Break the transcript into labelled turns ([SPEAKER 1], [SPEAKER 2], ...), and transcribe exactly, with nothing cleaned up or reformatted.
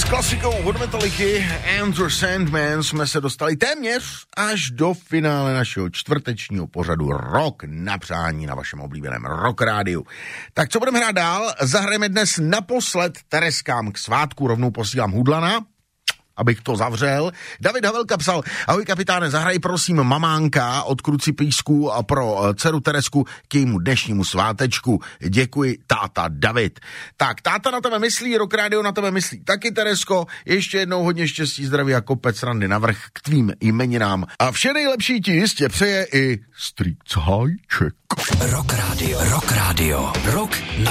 [SPEAKER 1] klasikou od Metallicy Enter Sandman jsme se dostali téměř až do finále našeho čtvrtečního pořadu Rock na přání na vašem oblíbeném Rock Rádiu. Tak co budeme hrát dál? Zahrajeme dnes naposled Tereskám k svátku, rovnou posílám Hudlana, abych to zavřel. David Havelka psal: ahoj kapitáne, zahraj prosím Mamánka od Kruci Písku a pro dceru Teresku k jejímu dnešnímu svátečku. Děkuji, táta David. Tak, táta na tebe myslí, Rock Radio na tebe myslí taky, Teresko. Ještě jednou hodně štěstí, zdraví a kopec randy navrch k tvým jmeninám. A vše nejlepší ti jistě přeje i strýc Hájček.
[SPEAKER 2] Rock Radio, Rock Radio, Rock na